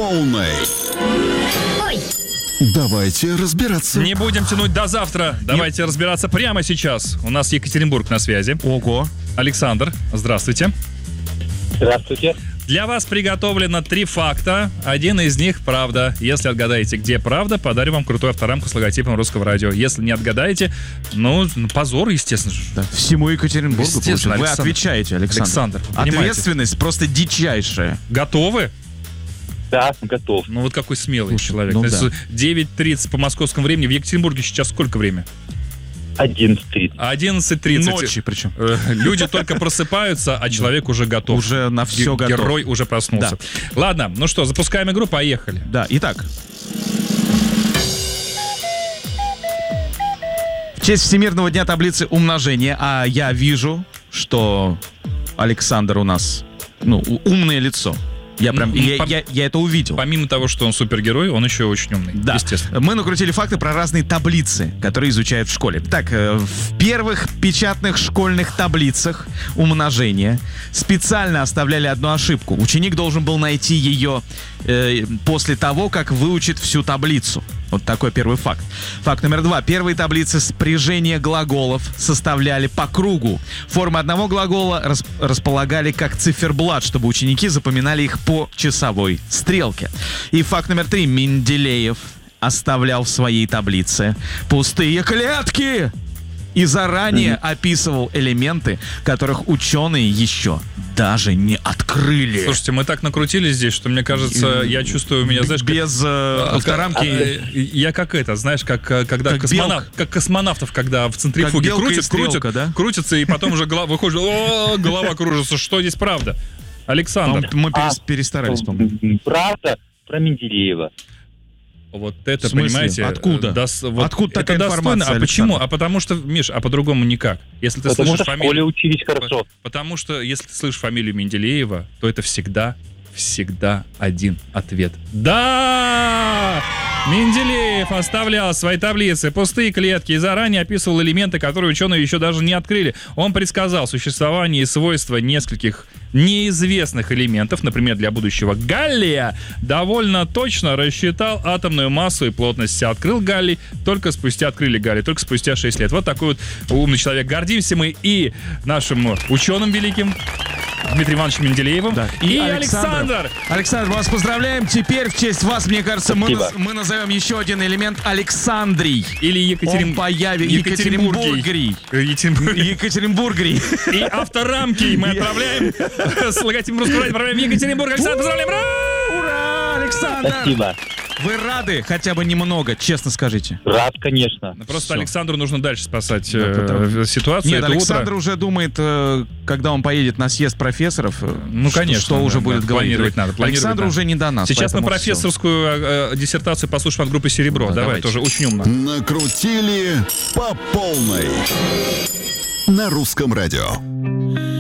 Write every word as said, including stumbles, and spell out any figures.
полной. Ой. Давайте разбираться. Не будем тянуть до завтра. Давайте Не... разбираться прямо сейчас. У нас Екатеринбург на связи. Ого. Александр, здравствуйте. Здравствуйте. Для вас приготовлено три факта. Один из них правда. Если отгадаете, где правда, подарю вам крутую авторамку с логотипом Русского радио. Если не отгадаете, ну, позор, естественно же. Да, всему Екатеринбургу. Естественно, Вы Александр. отвечаете, Александр. Александр, ответственность просто дичайшая. Готовы? Да, готов. Ну вот какой смелый Слушай, человек. ну да. девять тридцать по московскому времени. В Екатеринбурге сейчас сколько время? одиннадцать тридцать. одиннадцать тридцать. Ночи причем. Люди только просыпаются, а человек уже готов. Уже на все Ге- готов. Герой уже проснулся. Да. Ладно, ну что, запускаем игру, поехали. Да, итак. В честь Всемирного дня таблицы умножения, а я вижу, что Александр у нас, ну, у- умное лицо. Я прям, Ну, я, пом- я- я это увидел. Помимо того, что он супергерой, он еще очень умный. Да. Естественно. Мы накрутили факты про разные таблицы, которые изучают в школе. Так, э, в первых печатных школьных таблицах умножения специально оставляли одну ошибку. Ученик должен был найти ее э, после того, как выучит всю таблицу. Вот такой первый факт. Факт номер два. Первые таблицы спряжения глаголов составляли по кругу. Формы одного глагола рас- располагали как циферблат, чтобы ученики запоминали их по часовой стрелке. И факт номер три. Менделеев оставлял в своей таблице пустые клетки и заранее описывал элементы, которых ученые еще даже не открыли. Слушайте, мы так накрутили здесь, что мне кажется, я чувствую у меня, знаешь, как- без э, авторамки. Э, Я как это, знаешь, как э, когда Как космонав- белка. как космонавтов, когда в центрифуге белка и крутят, стрелка, крутят, да? крутятся, и потом уже голова выходит, о, голова кружится. Что здесь правда? Александр, Мы перес- А, перестарались, по-моему. М, Правда про Менделеева. вот это, В смысле? понимаете... Откуда? дос- вот Откуда это такая достойно. информация, А почему? Александр? А потому что, Миш, а по-другому никак. Если ты Потому слышишь что в фамилию... школе учились хорошо. Потому что, если ты слышишь фамилию Менделеева, то это всегда, всегда один ответ. Да! Менделеев оставлял в своей таблице пустые клетки и заранее описывал элементы, которые ученые еще даже не открыли. Он предсказал существование и свойства нескольких неизвестных элементов, например, для будущего галлия, довольно точно рассчитал атомную массу и плотность. Открыл галлий только спустя, открыли галлий только спустя шесть лет. Вот такой вот умный человек. Гордимся мы и нашим ученым великим Дмитрием Ивановичем Менделеевым. Да. И, Александр. Александр, мы вас поздравляем. Теперь в честь вас, мне кажется, мы, Спасибо. наз- мы назовем еще один элемент Александрий. Или Екатерин... Он появится. Екатеринбургий. Екатеринбургий. Екатеринбург. Екатеринбургий. И авторамки мы отправляем с логотипом Русского радио, отправляем в Екатеринбург. Александр, поздравляем! Ура! Ура, Александр! Спасибо. Вы рады хотя бы немного, честно скажите? Рад, конечно. Ну, Просто Всё. Александру нужно дальше спасать Да, э, потому- ситуацию. Нет, Это Александр утро. уже думает, э, когда он поедет на съезд профессоров, э, Ну, что- конечно, что да, уже да, будет говорить. планировать надо, планировать Александру надо. уже не до нас. Сейчас мы поэтому всё. профессорскую э, э, диссертацию послушаем от группы «Серебро». Да, Давай, давайте. тоже очень умно. Накрутили по полной. На Русском радио.